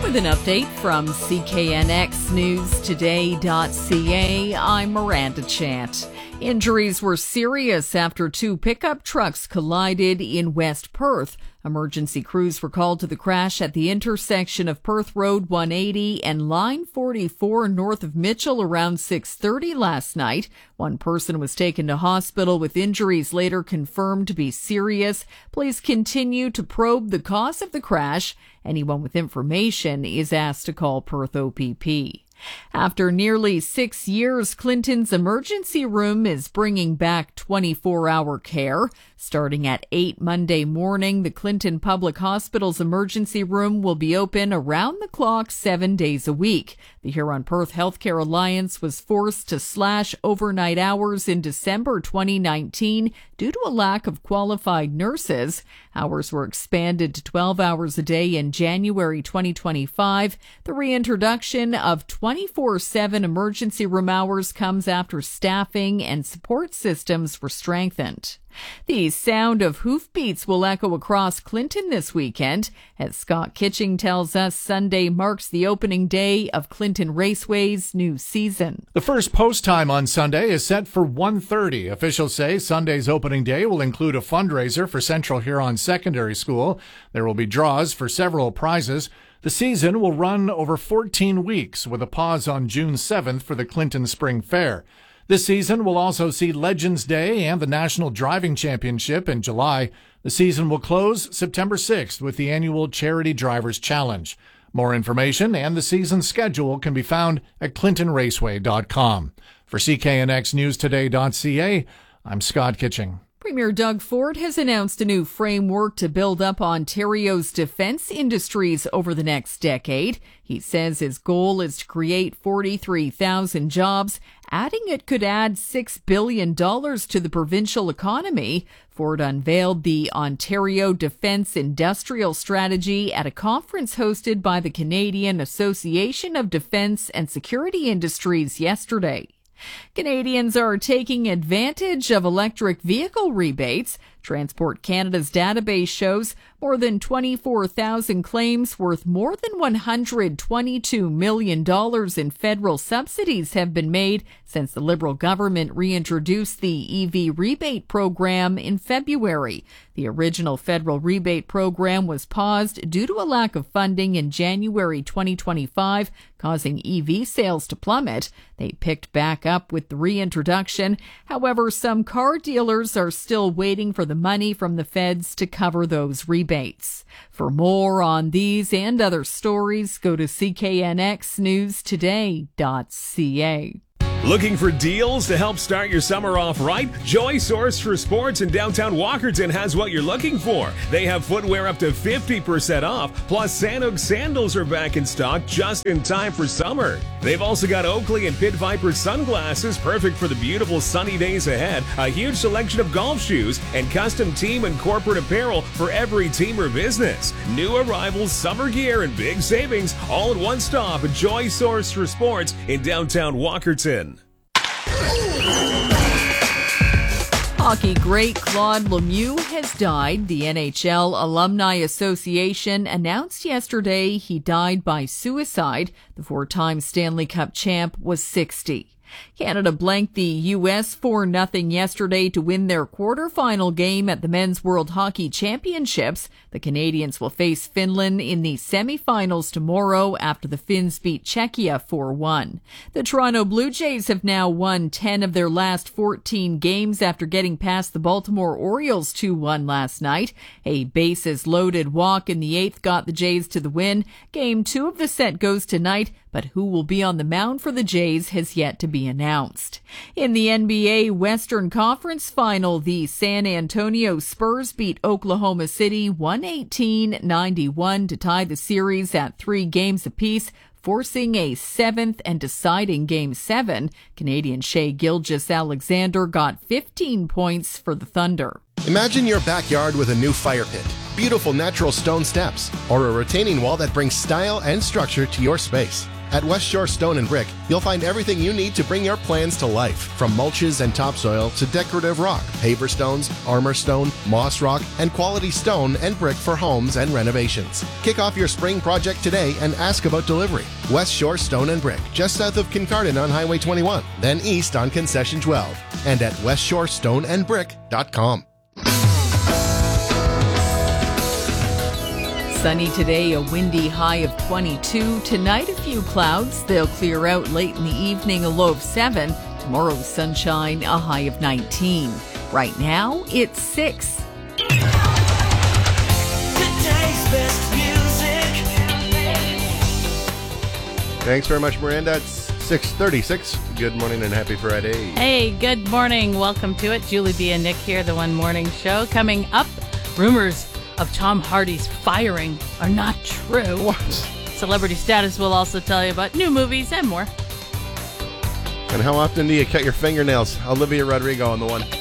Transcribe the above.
With an update from CKNXNewsToday.ca, I'm Miranda Chant. Injuries were serious after two pickup trucks collided in West Perth. Emergency crews were called to the crash at the intersection of Perth Road 180 and Line 44 north of Mitchell around 6:30 last night. One person was taken to hospital with injuries later confirmed to be serious. Police continue to probe the cause of the crash. Anyone with information is asked to call Perth OPP. After nearly 6 years, Clinton's emergency room is bringing back 24-hour care. Starting at 8 Monday morning, the Clinton Public Hospital's emergency room will be open around the clock 7 days a week. The Huron-Perth Healthcare Alliance was forced to slash overnight hours in December 2019 due to a lack of qualified nurses. Hours were expanded to 12 hours a day in January 2025. The reintroduction of 24/7 emergency room hours comes after staffing and support systems were strengthened. The sound of hoofbeats will echo across Clinton this weekend. As Scott Kitching tells us, Sunday marks the opening day of Clinton Raceway's new season. The first post time on Sunday is set for 1:30. Officials say Sunday's opening day will include a fundraiser for Central Huron Secondary School. There will be draws for several prizes. The season will run over 14 weeks with a pause on June 7th for the Clinton Spring Fair. This season will also see Legends Day and the National Driving Championship in July. The season will close September 6th with the annual Charity Drivers Challenge. More information and the season schedule can be found at clintonraceway.com. For CKNXNewsToday.ca, I'm Scott Kitching. Premier Doug Ford has announced a new framework to build up Ontario's defence industries over the next decade. He says his goal is to create 43,000 jobs, adding it could add $6 billion to the provincial economy. Ford unveiled the Ontario Defence Industrial Strategy at a conference hosted by the Canadian Association of Defence and Security Industries yesterday. Canadians are taking advantage of electric vehicle rebates. Transport Canada's database shows more than 24,000 claims worth more than $122 million in federal subsidies have been made since the Liberal government reintroduced the EV rebate program in February. The original federal rebate program was paused due to a lack of funding in January 2025, causing EV sales to plummet. They picked back up with the reintroduction. However, some car dealers are still waiting for the money from the feds to cover those rebates. For more on these and other stories, go to CKNXNewsToday.ca. Looking for deals to help start your summer off right? Joy Source for Sports in downtown Walkerton has what you're looking for. They have footwear up to 50% off, plus Sanuk sandals are back in stock just in time for summer. They've also got Oakley and Pit Viper sunglasses, perfect for the beautiful sunny days ahead, a huge selection of golf shoes, and custom team and corporate apparel for every team or business. New arrivals, summer gear, and big savings, all in one stop at Joy Source for Sports in downtown Walkerton. Hockey great Claude Lemieux has died. The NHL Alumni Association announced yesterday he died by suicide. The four-time Stanley Cup champ was 60. Canada blanked the U.S. 4-0 yesterday to win their quarterfinal game at the Men's World Hockey Championships. The Canadians will face Finland in the semifinals tomorrow after the Finns beat Czechia 4-1. The Toronto Blue Jays have now won 10 of their last 14 games after getting past the Baltimore Orioles 2-1 last night. A bases-loaded walk in the eighth got the Jays to the win. Game 2 of the set goes tonight, but who will be on the mound for the Jays has yet to be announced. In the NBA Western Conference Final, the San Antonio Spurs beat Oklahoma City 118-91 to tie the series at 3 games apiece, forcing a 7th and deciding Game 7. Canadian Shai Gilgeous-Alexander got 15 points for the Thunder. Imagine your backyard with a new fire pit, beautiful natural stone steps, or a retaining wall that brings style and structure to your space. At West Shore Stone and Brick, you'll find everything you need to bring your plans to life. From mulches and topsoil to decorative rock, paver stones, armor stone, moss rock, and quality stone and brick for homes and renovations. Kick off your spring project today and ask about delivery. West Shore Stone and Brick, just south of Kincardine on Highway 21, then east on Concession 12, and at westshorestoneandbrick.com. Sunny today, a windy high of 22. Tonight, a few clouds. They'll clear out late in the evening, a low of 7. Tomorrow, sunshine, a high of 19. Right now, it's 6. Today's best music. Thanks very much, Miranda. It's 6:36. Good morning and happy Friday. Hey, good morning. Welcome to it. Julie B. and Nick here, the One Morning Show. Coming up, rumors of Tom Hardy's firing are not true. What? Celebrity Status will also tell you about new movies and more. And how often do you cut your fingernails? Olivia Rodrigo on the One.